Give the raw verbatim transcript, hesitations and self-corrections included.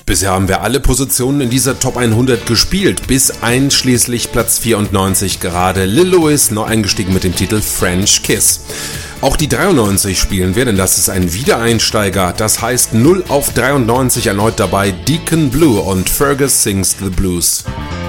Bisher haben wir alle Positionen in dieser Top hundert gespielt, bis einschließlich Platz vierundneunzig gerade Lil Louis neu eingestiegen mit dem Titel French Kiss. Auch die dreiundneunzig spielen wir, denn das ist ein Wiedereinsteiger. Das heißt null auf dreiundneunzig erneut dabei Deacon Blue und Fergus Sings the Blues.